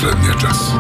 последния час.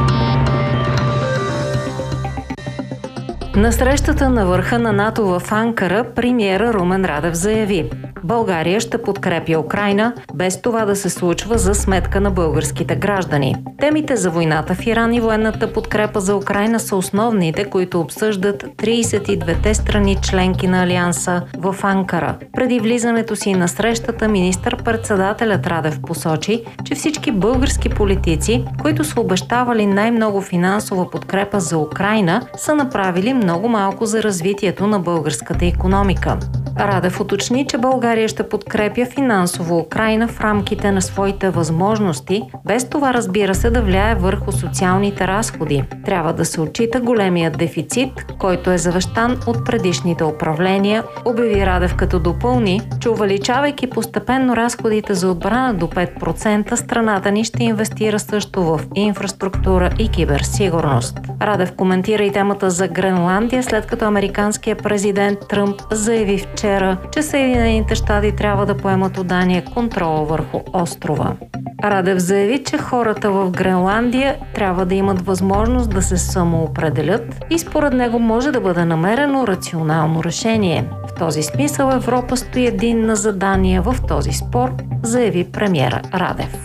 На срещата на върха на НАТО в Анкара премиера Румен Радев заяви: България ще подкрепя Украйна, без това да се случва за сметка на българските граждани. Темите за войната в Иран и военната подкрепа за Украйна са основните, които обсъждат 32-те страни членки на Алианса в Анкара. Преди влизането си на срещата, министър-председателят Радев посочи, че всички български политици, които са обещавали най-много финансова подкрепа за Украйна, са направили много малко за развитието на българската икономика. Радев уточни, че България ще подкрепя финансово Украйна в рамките на своите възможности, без това, разбира се, да влияе върху социалните разходи. Трябва да се отчита големият дефицит, който е завещан от предишните управления, обяви Радев, като допълни, че увеличавайки постепенно разходите за отбрана до 5%, страната ни ще инвестира също в инфраструктура и киберсигурност. Радев коментира и темата за Гренландия, след като американският президент Тръмп заяви вчера, че Съединените щати трябва да поемат от Дания контрола върху острова. Радев заяви, че хората в Гренландия трябва да имат възможност да се самоопределят и според него може да бъде намерено рационално решение. В този смисъл Европа стои единна за Дания в този спор, заяви премиера Радев.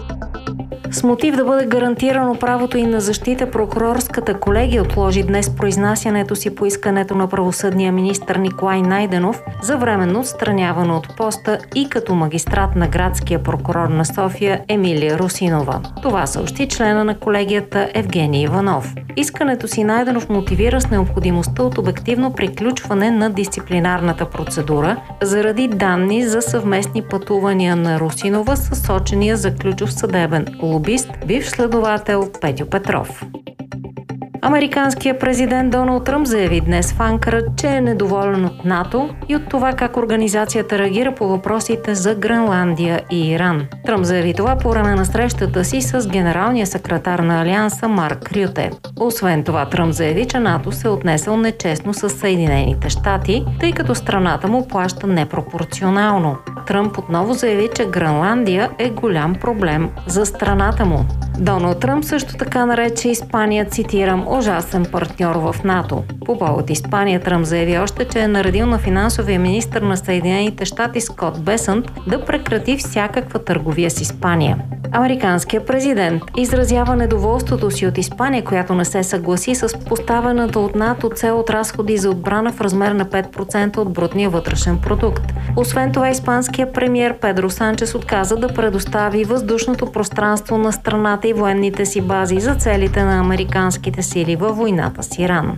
С мотив да бъде гарантирано правото и на защита, прокурорската колегия отложи днес произнасянето си по искането на правосъдния министър Николай Найденов за временно отстраняване от поста и като магистрат на градския прокурор на София Емилия Русинова. Това съобщи члена на колегията Евгений Иванов. Искането си Найденов мотивира с необходимостта от обективно приключване на дисциплинарната процедура заради данни за съвместни пътувания на Русинова с сочения за ключов съдебен лобист, бивш следовател Петьо Петров. Американският президент Доналд Тръмп заяви днес в Анкара, че е недоволен от НАТО и от това как организацията реагира по въпросите за Гренландия и Иран. Тръмп заяви това по време на срещата си с генералния секретар на Алианса Марк Рюте. Освен това, Тръмп заяви, че НАТО се е отнесъл нечестно с Съединените щати, тъй като страната му плаща непропорционално. Тръмп отново заяви, че Гренландия е голям проблем за страната му. Доналд Тръмп също така нарече Испания, цитирам, ужасен партньор в НАТО. По повод Испания, Тръмп заяви още, че е наредил на финансовия министър на Съединените щати Скот Бесънт да прекрати всякаква търговия с Испания. Американският президент изразява недоволството си от Испания, която не се съгласи с поставената от НАТО цел от разходи за отбрана в размер на 5% от брутния вътрешен продукт. Освен това, испанският премиер Педро Санчес отказа да предостави въздушното пространство на страната и военните си бази за целите на американските сили във войната с Иран.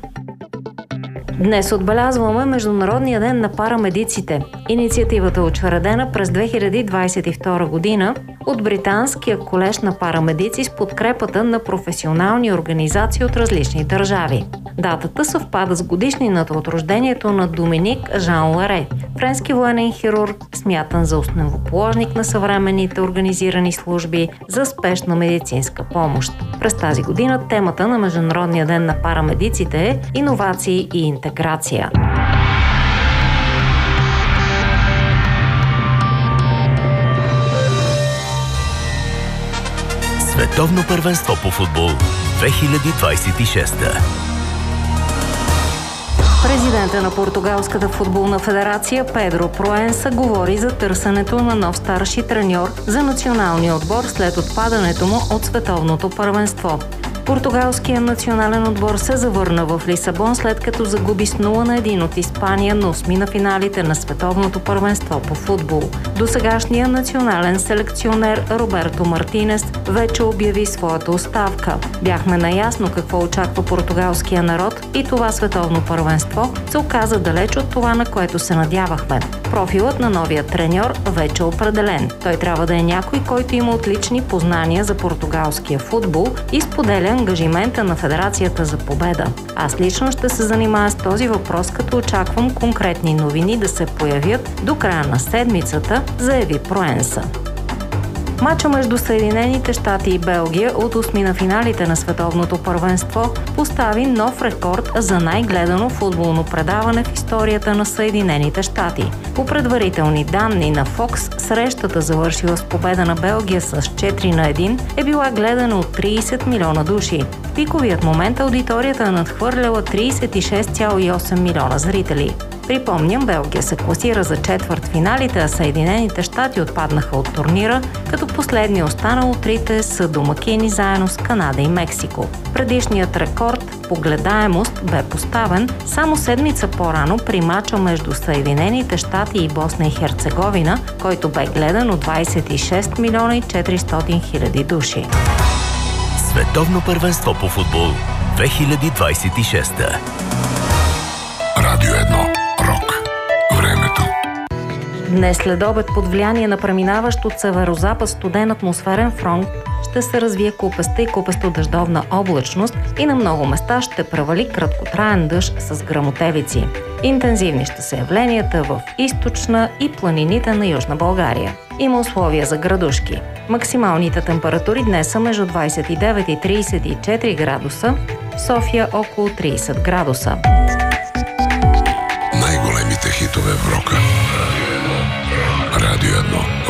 Днес отбелязваме Международния ден на парамедиците. Инициативата е учредена през 2022 година от Британския колеж на парамедици с подкрепата на професионални организации от различни държави. Датата съвпада с годишнината от рождението на Доминик Жан Ларе, френски военен хирург, смятан за основоположник на съвременните организирани служби за спешна медицинска помощ. През тази година темата на Международния ден на парамедиците е иновации и интеграция. Световно първенство по футбол 2026. Президентът на Португалската футболна федерация Педро Проенса говори за търсенето на нов старши треньор за националния отбор след отпадането му от световното първенство. Португалският национален отбор се завърна в Лисабон, след като загуби с 0-1 от Испания на осми на финалите на световното първенство по футбол. Досегашният национален селекционер Роберто Мартинес вече обяви своята оставка. Бяхме наясно какво очаква португалския народ и това световно първенство се оказа далеч от това, на което се надявахме. Профилът на новия треньор вече е определен. Той трябва да е някой, който има отлични познания за португалския футбол и споделя ангажимента на Федерацията за победа. Аз лично ще се занимая с този въпрос, като очаквам конкретни новини да се появят до края на седмицата, заяви Проенса. Мача между Съединените щати и Белгия от осмина финалите на световното първенство постави нов рекорд за най-гледано футболно предаване в историята на Съединените щати. По предварителни данни на Fox, срещата, завършила с победа на Белгия с 4-1, е била гледана от 30 милиона души. В пиковият момент аудиторията надхвърляла 36,8 милиона зрители. Припомням, Белгия се класира за четвъртфиналите, а Съединените щати отпаднаха от турнира, като последни останало трите са домакини заедно с Канада и Мексико. Предишният рекорд по гледаемост бе поставен само седмица по-рано при мача между Съединените щати и Босна и Херцеговина, който бе гледан от 26 милиона и 400 хиляди души. Световно първенство по футбол 2026. Радио 1. Рок. Времето. Днес след обед под влияние на преминаващ от северозапад студен атмосферен фронт ще се развие купеста и купесто-дъждовна облачност и на много места ще превали краткотраен дъжд с гръмотевици. Интензивни ще са явленията в източна и планините на Южна България. Има условия за градушки. Максималните температури днес са между 29 и 34 градуса, София около 30 градуса. Най-големите хитове в рока. Радио 1.